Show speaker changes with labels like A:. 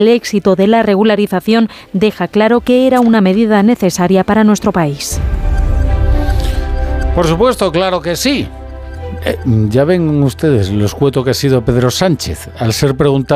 A: El éxito de la regularización deja claro que era una medida necesaria para nuestro país.
B: Por supuesto, claro que sí. Ya ven ustedes lo escueto que ha sido Pedro Sánchez al ser preguntado